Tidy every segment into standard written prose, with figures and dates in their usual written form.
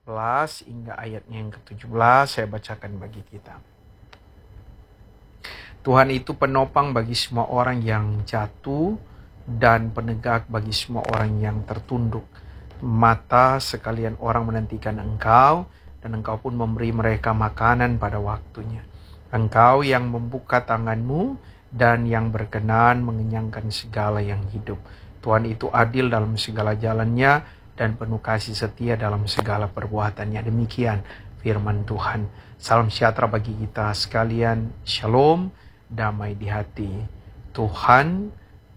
hingga ayatnya yang ke-17 saya bacakan bagi kita. Tuhan itu penopang bagi semua orang yang jatuh dan penegak bagi semua orang yang tertunduk. Mata sekalian orang menantikan Engkau, dan Engkau pun memberi mereka makanan pada waktunya. Engkau yang membuka tangan-Mu dan yang berkenan mengenyangkan segala yang hidup. Tuhan itu adil dalam segala jalannya dan penuh kasih setia dalam segala perbuatannya. Demikian firman Tuhan. Salam sejahtera bagi kita sekalian. Shalom, damai di hati. Tuhan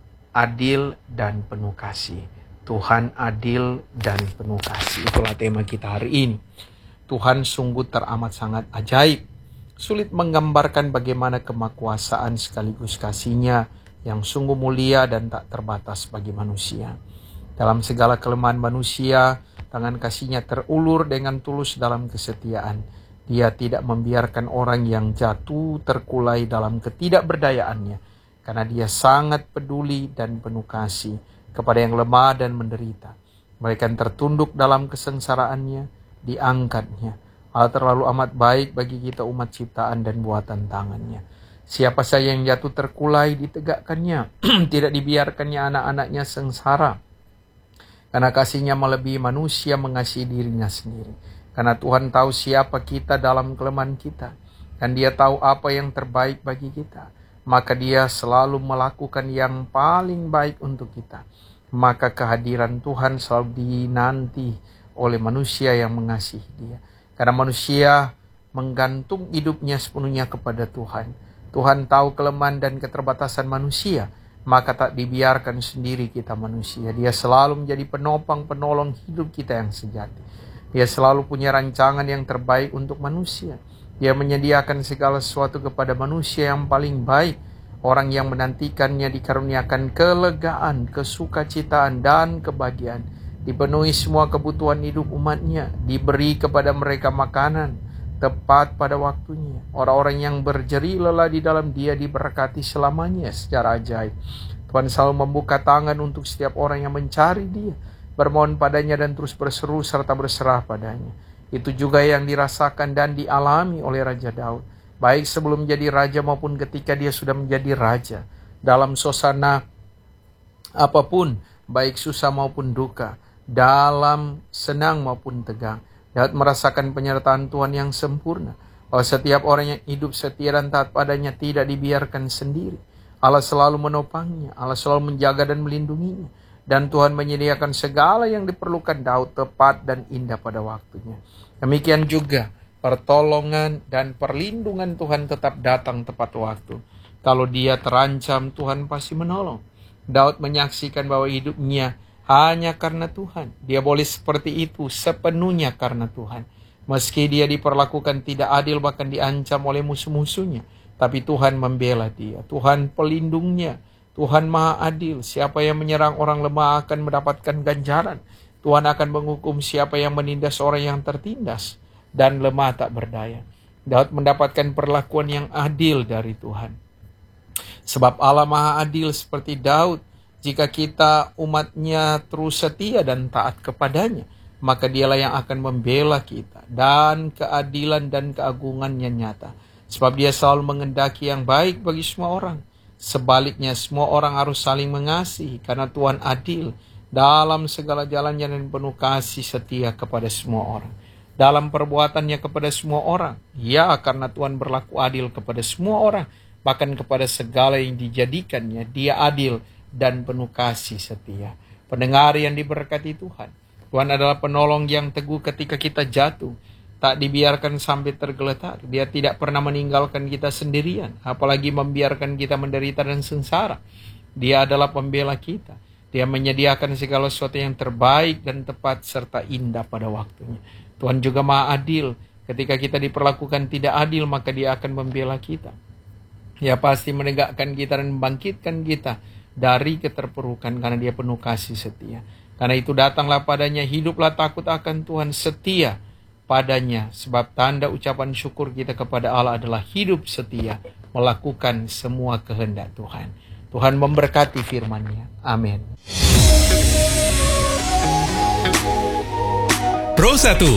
adil dan penuh kasih. Tuhan adil dan penuh kasih. Itulah tema kita hari ini. Tuhan sungguh teramat sangat ajaib. Sulit menggambarkan bagaimana kemakuasaan sekaligus kasih-Nya yang sungguh mulia dan tak terbatas bagi manusia. Dalam segala kelemahan manusia, tangan kasih-Nya terulur dengan tulus dalam kesetiaan. Dia tidak membiarkan orang yang jatuh terkulai dalam ketidakberdayaannya, karena Dia sangat peduli dan penuh kasih kepada yang lemah dan menderita. Mereka yang tertunduk dalam kesengsaraannya, diangkatnya. Hal terlalu amat baik bagi kita umat ciptaan dan buatan tangannya. Siapa saja yang jatuh terkulai ditegakkannya, tidak dibiarkannya anak-anaknya sengsara. Karena kasih-Nya melebihi manusia mengasihi dirinya sendiri. Karena Tuhan tahu siapa kita dalam kelemahan kita, dan Dia tahu apa yang terbaik bagi kita. Maka Dia selalu melakukan yang paling baik untuk kita. Maka kehadiran Tuhan selalu dinanti oleh manusia yang mengasihi Dia. Karena manusia menggantung hidupnya sepenuhnya kepada Tuhan. Tuhan tahu kelemahan dan keterbatasan manusia, maka tak dibiarkan sendiri kita manusia. Dia selalu menjadi penopang penolong hidup kita yang sejati. Dia selalu punya rancangan yang terbaik untuk manusia. Dia menyediakan segala sesuatu kepada manusia yang paling baik. Orang yang menantikannya dikaruniakan kelegaan, kesukacitaan, dan kebahagiaan. Dipenuhi semua kebutuhan hidup umatnya. Diberi kepada mereka makanan tepat pada waktunya. Orang-orang yang berjeri lelah di dalam Dia diberkati selamanya secara ajaib. Tuhan selalu membuka tangan untuk setiap orang yang mencari Dia, bermohon padanya dan terus berseru serta berserah padanya. Itu juga yang dirasakan dan dialami oleh Raja Daud, baik sebelum menjadi raja maupun ketika dia sudah menjadi raja. Dalam suasana apapun, baik susah maupun duka, dalam senang maupun tegang, Daud merasakan penyertaan Tuhan yang sempurna, bahwa setiap orang yang hidup setia dan taat padanya tidak dibiarkan sendiri. Allah selalu menopangnya, Allah selalu menjaga dan melindunginya. Dan Tuhan menyediakan segala yang diperlukan Daud tepat dan indah pada waktunya. Demikian juga pertolongan dan perlindungan Tuhan tetap datang tepat waktu. Kalau dia terancam, Tuhan pasti menolong. Daud menyaksikan bahwa hidupnya hanya karena Tuhan. Dia boleh seperti itu sepenuhnya karena Tuhan. Meski dia diperlakukan tidak adil, bahkan diancam oleh musuh-musuhnya, tapi Tuhan membela dia. Tuhan pelindungnya. Tuhan Maha Adil. Siapa yang menyerang orang lemah akan mendapatkan ganjaran. Tuhan akan menghukum siapa yang menindas orang yang tertindas dan lemah tak berdaya. Daud mendapatkan perlakuan yang adil dari Tuhan. Sebab Allah Maha Adil seperti Daud. Jika kita umatnya terus setia dan taat kepadanya, maka Dialah yang akan membela kita. Dan keadilan dan keagungannya nyata. Sebab Dia selalu mengendaki yang baik bagi semua orang. Sebaliknya semua orang harus saling mengasihi, karena Tuhan adil dalam segala jalannya dan penuh kasih setia kepada semua orang. Dalam perbuatannya kepada semua orang, ya, karena Tuhan berlaku adil kepada semua orang, bahkan kepada segala yang dijadikannya. Dia adil dan penuh kasih setia. Pendengar yang diberkati Tuhan, Tuhan adalah penolong yang teguh ketika kita jatuh. Tak dibiarkan sampai tergeletak. Dia tidak pernah meninggalkan kita sendirian, apalagi membiarkan kita menderita dan sengsara. Dia adalah pembela kita. Dia menyediakan segala sesuatu yang terbaik dan tepat serta indah pada waktunya. Tuhan juga Maha Adil. Ketika kita diperlakukan tidak adil, maka Dia akan membela kita. Dia pasti menegakkan kita dan membangkitkan kita dari keterpurukan, karena Dia penuh kasih setia. Karena itu datanglah padanya, hiduplah takut akan Tuhan, setia padanya, sebab tanda ucapan syukur kita kepada Allah adalah hidup setia, melakukan semua kehendak Tuhan. Tuhan memberkati firman-Nya. Amin. Pro 1